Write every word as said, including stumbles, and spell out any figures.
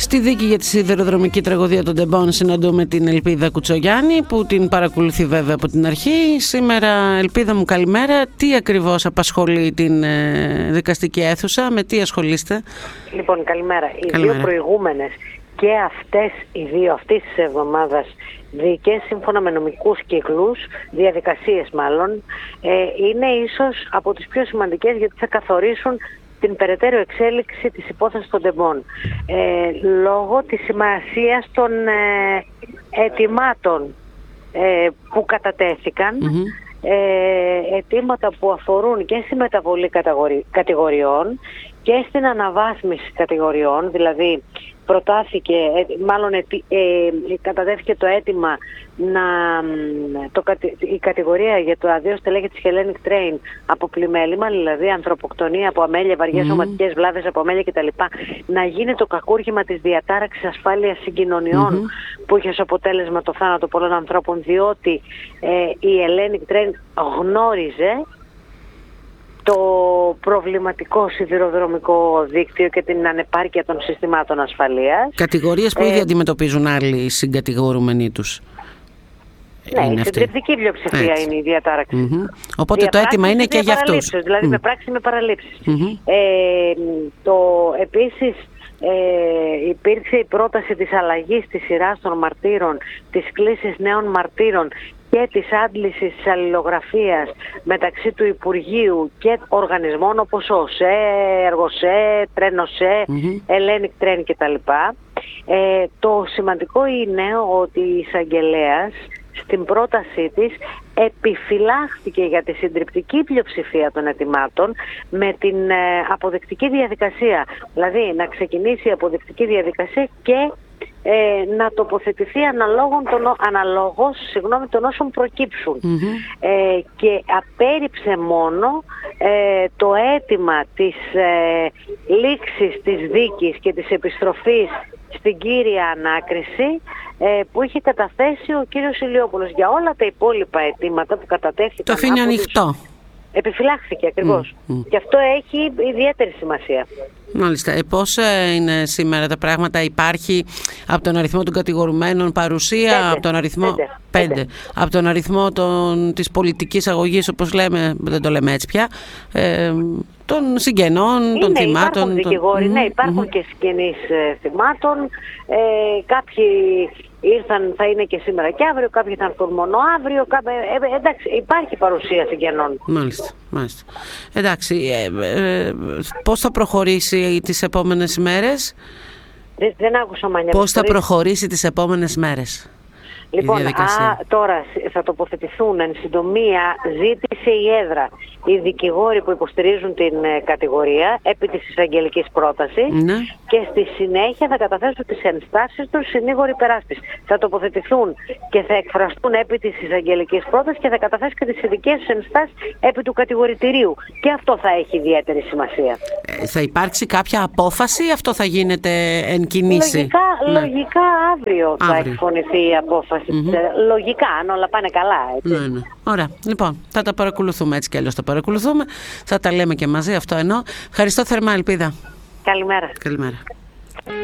Στη δίκη για τη σιδηροδρομική τραγωδία των Τεμπών συναντούμε την Ελπίδα Κουτσογιάννη, που την παρακολουθεί βέβαια από την αρχή. Σήμερα, Ελπίδα μου, καλημέρα. Τι ακριβώς απασχολεί την ε, δικαστική αίθουσα, με τι ασχολείστε? Λοιπόν, καλημέρα. Οι καλημέρα. δύο προηγούμενες και αυτές οι δύο αυτής της εβδομάδας δίκες, σύμφωνα με νομικούς κύκλους, διαδικασίες μάλλον, ε, είναι ίσως από τις πιο σημαντικές, γιατί θα καθορίσουν την περαιτέρω εξέλιξη της υπόθεσης των Τεμπών. Ε, λόγω της σημασίας των ε, αιτημάτων ε, που κατατέθηκαν, mm-hmm. ε, αιτήματα που αφορούν και στη μεταβολή κατηγοριών και στην αναβάθμιση κατηγοριών, δηλαδή προτάθηκε, μάλλον ε, ε, κατατέθηκε το αίτημα να το, η κατηγορία για το αδείο στελέχη της Hellenic Train από πλημέλημα, δηλαδή ανθρωποκτονία από αμέλεια, βαριές mm. σωματικές βλάβες από αμέλεια κτλ., να γίνει το κακούργημα της διατάραξης ασφάλειας συγκοινωνιών mm-hmm. που είχε ως αποτέλεσμα το θάνατο πολλών ανθρώπων, διότι ε, η Hellenic Train γνώριζε το προβληματικό σιδηροδρομικό δίκτυο και την ανεπάρκεια των συστημάτων ασφαλείας. Κατηγορίες που ε, ήδη αντιμετωπίζουν άλλοι συγκατηγορούμενοι τους. Ναι, η συντριπτική πλειοψηφία είναι η διατάραξη. Mm-hmm. Οπότε το αίτημα είναι και για αυτούς. Δηλαδή mm. με πράξη με παραλήψεις. Mm-hmm. Ε, το, επίσης ε, υπήρξε η πρόταση της αλλαγής της σειράς των μαρτύρων, της κλήσης νέων μαρτύρων και της άντλησης της αλληλογραφίας μεταξύ του Υπουργείου και οργανισμών όπως ο ΣΕ, Εργοσέ, Τρένοσέ, mm-hmm. Hellenic Train κτλ. Ε, το σημαντικό είναι ότι η εισαγγελέας στην πρότασή της επιφυλάχθηκε για τη συντριπτική πλειοψηφία των αιτημάτων με την ε, αποδεικτική διαδικασία. Δηλαδή να ξεκινήσει η αποδεικτική διαδικασία και Ε, να τοποθετηθεί αναλόγων των, αναλόγως συγγνώμη, των όσων προκύψουν. Mm-hmm. Ε, και απέρριψε μόνο ε, το αίτημα της ε, λήξης της δίκης και της επιστροφής στην κύρια ανάκριση ε, που είχε καταθέσει ο κύριος Ηλιόπουλος. Για όλα τα υπόλοιπα αιτήματα που κατατέθηκαν, το αφήνει ανοιχτό. Επιφυλάχθηκε ακριβώς. Mm, mm. Και αυτό έχει ιδιαίτερη σημασία. Μάλιστα. Ε, πώς ε, είναι σήμερα τα πράγματα? Υπάρχει από τον αριθμό των κατηγορουμένων παρουσία, πέντε, από τον αριθμό, πέντε, πέντε. πέντε. από τον αριθμό των, της πολιτικής αγωγής, όπως λέμε, δεν το λέμε έτσι πια, ε, των συγγενών, είναι, των θυμάτων. Υπάρχουν δικηγόροι, των... ναι, υπάρχουν mm-hmm. και συγγενείς ε, θυμάτων. Ε, κάποιοι ήρθαν, θα είναι και σήμερα και αύριο, κάποιοι θα έρθουν μόνο αύριο. Κάποιοι, ε, εντάξει, υπάρχει παρουσία συγγενών. Μάλιστα, μάλιστα. Εντάξει, ε, ε, πώς θα προχωρήσει τις επόμενες ημέρες? Δεν, δεν άκουσα μανιά. Πώς θα προχωρήσει τις επόμενες μέρες? Λοιπόν, α, τώρα θα τοποθετηθούν εν συντομία, ζήτησε η έδρα οι δικηγόροι που υποστηρίζουν την ε, κατηγορία επί της εισαγγελικής πρότασης ναι. και στη συνέχεια θα καταθέσουν τις ενστάσεις τους συνήγοροι υπεράσπισης. Θα τοποθετηθούν και θα εκφραστούν επί της εισαγγελικής πρότασης και θα καταθέσουν και τις ειδικές τους ενστάσεις επί του κατηγορητηρίου. Και αυτό θα έχει ιδιαίτερη σημασία. Ε, θα υπάρξει κάποια απόφαση, αυτό θα γίνεται εν κινήσει? Λογικά, ναι. λογικά αύριο, αύριο θα εκφωνηθεί η απόφαση. Mm-hmm. Λογικά, αν όλα πάνε καλά. Έτσι. Ναι, ναι. Ωραία. Λοιπόν, θα τα παρακολουθούμε έτσι κι αλλιώς τα παρακολουθούμε. Θα τα λέμε και μαζί, αυτό εννοώ. Ευχαριστώ θερμά, Ελπίδα. Καλημέρα. Καλημέρα.